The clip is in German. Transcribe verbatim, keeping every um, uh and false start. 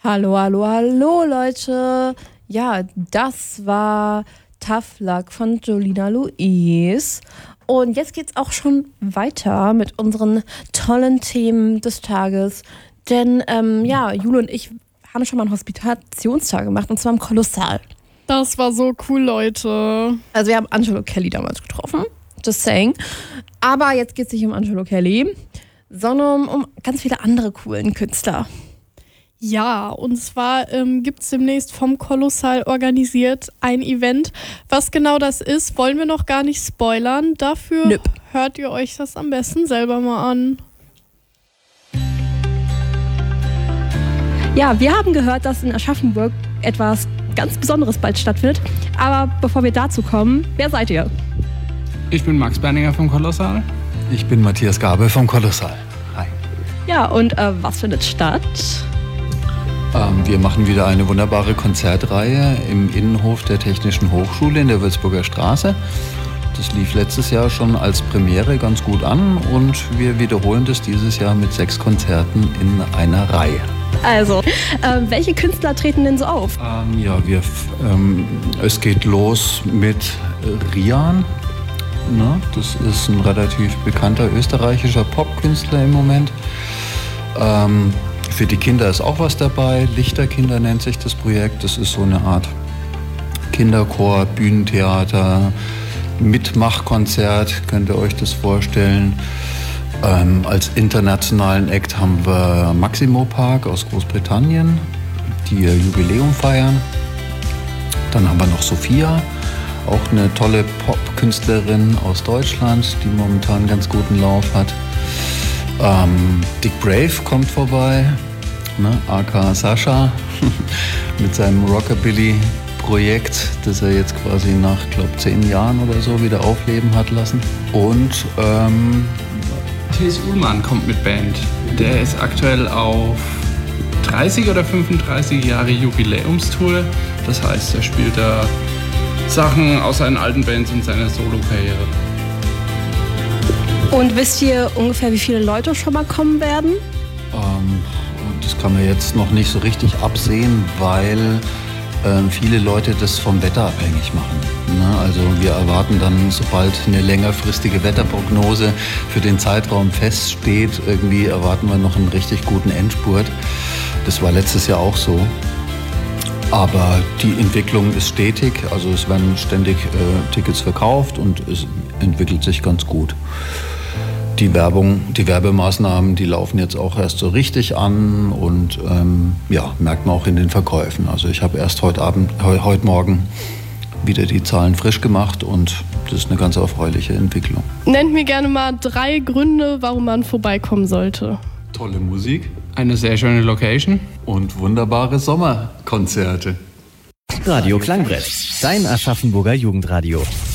Hallo, hallo, hallo Leute. Ja, das war Tough Luck von Jolina Louise. Und jetzt geht's auch schon weiter mit unseren tollen Themen des Tages. Denn ähm, ja, Jule und ich haben schon mal einen Hospitationstag gemacht, und zwar im Kolossal. Das war so cool, Leute. Also wir haben Angelo Kelly damals getroffen, just saying. Aber jetzt geht es nicht um Angelo Kelly, sondern um ganz viele andere coolen Künstler. Ja, und zwar ähm, gibt es demnächst vom Kolossal organisiert ein Event. Was genau das ist, wollen wir noch gar nicht spoilern. Dafür Nöp. hört ihr euch das am besten selber mal an. Ja, wir haben gehört, dass in Aschaffenburg etwas ganz Besonderes bald stattfindet. Aber bevor wir dazu kommen, wer seid ihr? Ich bin Max Berninger vom Kolossal. Ich bin Matthias Gabe vom Kolossal. Hi. Ja, und äh, was findet statt? Ähm, wir machen wieder eine wunderbare Konzertreihe im Innenhof der Technischen Hochschule in der Würzburger Straße. Das lief letztes Jahr schon als Premiere ganz gut an und wir wiederholen das dieses Jahr mit sechs Konzerten in einer Reihe. Also, äh, welche Künstler treten denn so auf? Ähm, ja, wir, ähm, es geht los mit Rian. Ne? Das ist ein relativ bekannter österreichischer Popkünstler im Moment. Ähm, für die Kinder ist auch was dabei. Lichterkinder nennt sich das Projekt. Das ist so eine Art Kinderchor, Bühnentheater, Mitmachkonzert, könnt ihr euch das vorstellen. Ähm, als internationalen Act haben wir Maximo Park aus Großbritannien, die ihr Jubiläum feiern. Dann haben wir noch Sophia, auch eine tolle Popkünstlerin aus Deutschland, die momentan einen ganz guten Lauf hat. Ähm, Dick Brave kommt vorbei, ne, aka Sascha, mit seinem Rockabilly-Projekt, das er jetzt quasi nach, glaube ich, zehn Jahren oder so wieder aufleben hat lassen. Und ähm, Thies Uhlmann kommt mit Band. Der ist aktuell auf dreißig oder fünfunddreißig Jahre Jubiläumstour. Das heißt, er spielt da Sachen aus seinen alten Bands und seiner Solo-Karriere. Und wisst ihr ungefähr, wie viele Leute schon mal kommen werden? Ähm, das kann man jetzt noch nicht so richtig absehen, weil ähm, viele Leute das vom Wetter abhängig machen. Ne? Also wir erwarten dann, sobald eine längerfristige Wetterprognose für den Zeitraum feststeht, irgendwie erwarten wir noch einen richtig guten Endspurt. Das war letztes Jahr auch so. Aber die Entwicklung ist stetig, also es werden ständig äh, Tickets verkauft und es entwickelt sich ganz gut. Die Werbung, die Werbemaßnahmen, die laufen jetzt auch erst so richtig an und ähm, ja, merkt man auch in den Verkäufen. Also ich habe erst heute Abend, he- heute Morgen wieder die Zahlen frisch gemacht und das ist eine ganz erfreuliche Entwicklung. Nennt mir gerne mal drei Gründe, warum man vorbeikommen sollte. Tolle Musik Eine sehr schöne Location. und wunderbare Sommerkonzerte. Radio Klangbrett, dein Aschaffenburger Jugendradio.